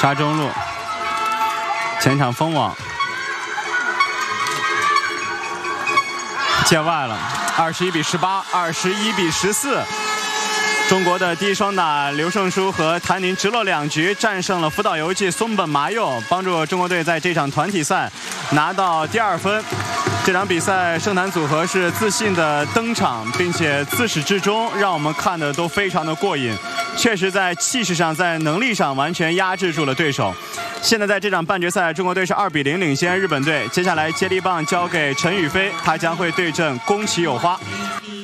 沙中路前场封网，界外了，21比18 ，21比14。中国的第一双打刘胜书和谭宁直落2局战胜了福岛由纪松本麻佑，帮助中国队在这场团体赛拿到第2分。这场比赛胜坛组合是自信的登场，并且自始至终让我们看的都非常的过瘾，确实在气势上在能力上完全压制住了对手。现在在这场半决赛，中国队是2比0领先日本队。接下来接力棒交给陈雨菲，他将会对阵宫崎有花。